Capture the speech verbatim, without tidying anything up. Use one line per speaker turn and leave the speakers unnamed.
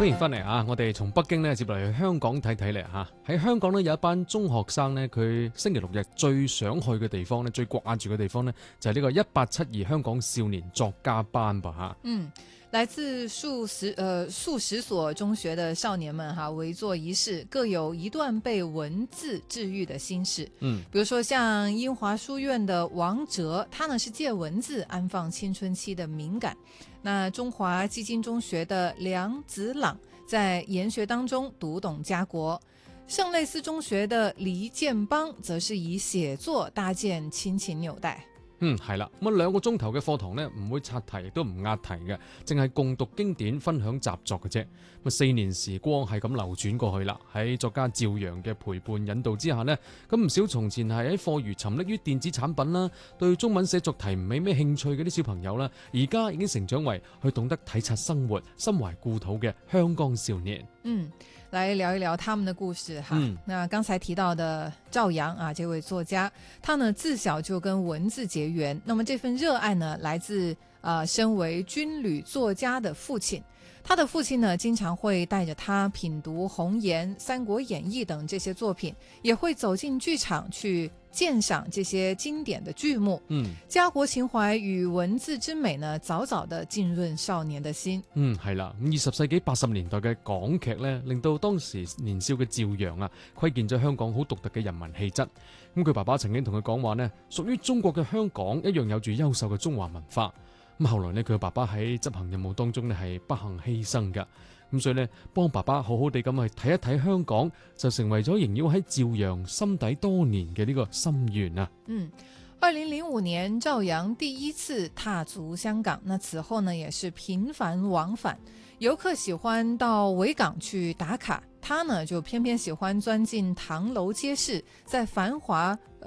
歡迎翻嚟啊！我哋從北京咧接落嚟香港睇睇嚟嚇。喺香港咧有一班中學生咧，佢星期六日最想去嘅地方咧，最掛住嘅地方咧，就係呢個一八七二香港少年作家班吧嚇。
嗯，來自數十呃數十所中學的少年們哈，圍坐一室，各有一段被文字治癒的心事。
嗯，
比如說像英華書院的王哲，他呢是借文字安放青春期的敏感。那中華基金中學的梁子朗在研學當中讀懂家國，聖類斯中學的黎建邦則是以寫作搭建親情紐帶。
嗯，係啦，咁啊兩個鐘頭嘅課堂呢，唔會刷題，亦都唔押題嘅，淨係共讀經典、分享習作嘅啫。咁四年時光係咁流轉過去啦，喺作家趙陽嘅陪伴引導之下呢，咁唔少從前係喺課餘沉溺於電子產品啦，對中文寫作題唔係咩興趣嘅啲小朋友啦，而家已經成長為去懂得體察生活、心懷故土嘅香港少年。
嗯，來聊一聊他們的故事哈。
嗯，
那剛才提到的趙陽啊，這位作家，他呢自小就跟文字結緣。那麼這份熱愛呢，來自啊、呃，身為軍旅作家的父親。他的父親呢，經常會帶着他品讀《紅岩》《三國演義》等這些作品，也會走進劇場去鑑賞這些經典的劇目。
嗯，
家國情懷與文字之美呢，早早地浸潤少年的心。
嗯，係啦，咁二十世紀八十年代嘅港劇呢，令到當時年少嘅趙陽啊，窺見咗香港好獨特嘅人民氣質。咁佢爸爸曾經同佢講話呢，屬於中國嘅香港一樣有住優秀嘅中華文化。咁後來呢，佢嘅爸爸喺執行任務當中呢係不幸犧牲㗎。咁所以呢，幫爸爸好好地咁去睇一睇香港，就成為咗縈繞喺趙陽心底多年嘅呢個心願啊。
嗯，二零零五年趙陽第一次踏足香港，那此後呢也是頻繁往返。遊客喜歡到維港去打卡，他呢就偏偏喜歡鑽進唐樓街市，在繁華